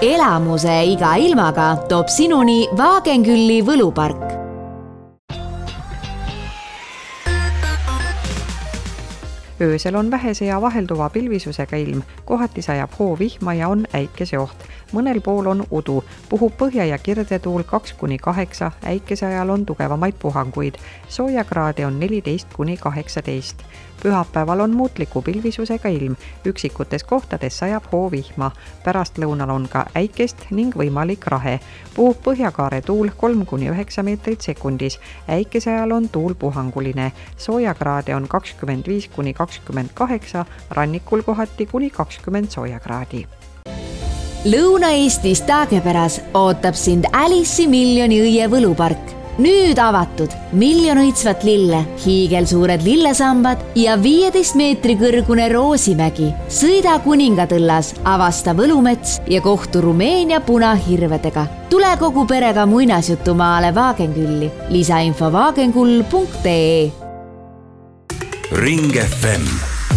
Elamuse iga ilmaga toob sinuni Vaagenkülli võlupark. Öösel on vähese ja vahelduva pilvisusega ilm, kohati sajab hoovihma ja on äikeseoht. Mõnel pool on udu, puhub põhja- ja kirdetuul 2-8, äikese ajal on tugevamaid puhanguid. Soojakraade on 14-18. Pühapäeval on muutliku pilvisusega ilm, üksikutes kohtades sajab hoovihma. Pärastlõunal on ka äikest ning võimalik rahe. Puhub põhjakaare tuul 3-9 meetrit sekundis. Äikese ajal on tuul puhanguline. Soojakraade on 25-28, rannikul kohati kuni 20 soojakraadi. Lõuna-Eestis Taagepäras ootab sind Alice'i miljoni õie võlupark. Nüüd avatud 1 miljon õitsvat lille, hiigelsuured lillesambad ja 15 meetri kõrgune Roosimägi. Sõida Kuningatõllas, avasta Võlumets ja kohtu Rumeenia punahirvedega. Tule kogu perega muinasjutumaale Vaagenkülli. Lisainfo vaagenkull.ee. Ring FM